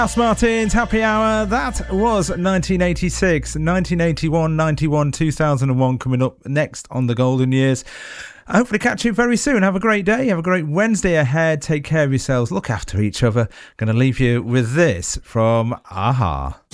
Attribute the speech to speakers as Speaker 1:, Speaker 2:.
Speaker 1: House Martins Happy Hour. That was 1986, 1981, 91, 2001 coming up next on the Golden Years. Hopefully catch you very soon. Have a great day. Have a great Wednesday ahead. Take care of yourselves. Look after each other. Going to leave you with this from Aha.